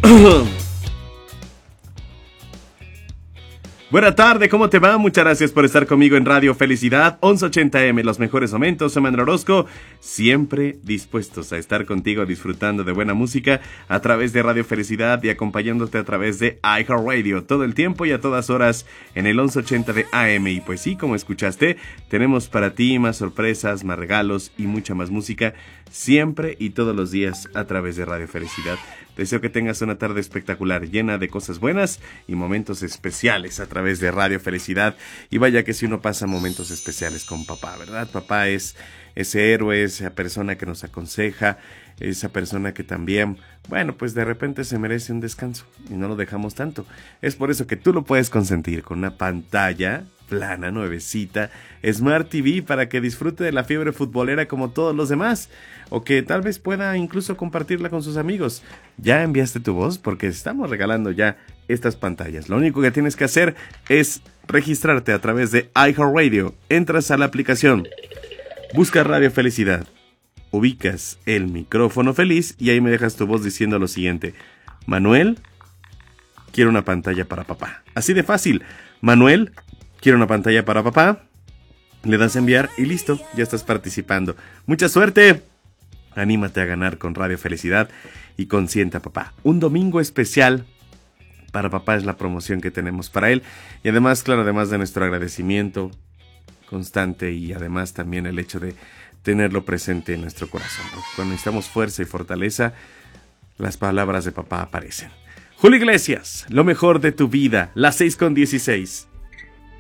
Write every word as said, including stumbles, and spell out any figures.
Buena tarde, ¿cómo te va? Muchas gracias por estar conmigo en Radio Felicidad, once ochenta eme, los mejores momentos. Soy Manuel Orozco, siempre dispuestos a estar contigo disfrutando de buena música a través de Radio Felicidad y acompañándote a través de iHeartRadio todo el tiempo y a todas horas en el once ochenta de A M. Y pues sí, como escuchaste, tenemos para ti más sorpresas, más regalos y mucha más música siempre y todos los días a través de Radio Felicidad. Deseo que tengas una tarde espectacular, llena de cosas buenas y momentos especiales a través de Radio Felicidad. Y vaya que si uno pasa momentos especiales con papá, ¿verdad? Papá es ese héroe, esa persona que nos aconseja, esa persona que también, bueno, pues de repente se merece un descanso y no lo dejamos tanto. Es por eso que tú lo puedes consentir con una pantalla plana, nuevecita, Smart T V, para que disfrute de la fiebre futbolera como todos los demás, o que tal vez pueda incluso compartirla con sus amigos. Ya enviaste tu voz porque estamos regalando ya estas pantallas. Lo único que tienes que hacer es registrarte a través de iHeartRadio. Entras a la aplicación, buscas Radio Felicidad, ubicas el micrófono feliz y ahí me dejas tu voz diciendo lo siguiente: Manuel, quiero una pantalla para papá. Así de fácil. Manuel, quiero una pantalla para papá. Le das a enviar y listo, ya estás participando. ¡Mucha suerte! Anímate a ganar con Radio Felicidad y consienta a papá. Un domingo especial para papá es la promoción que tenemos para él. Y además, claro, además de nuestro agradecimiento constante y además también el hecho de tenerlo presente en nuestro corazón. Porque cuando necesitamos fuerza y fortaleza, las palabras de papá aparecen. Julio Iglesias, lo mejor de tu vida, las seis con dieciséis.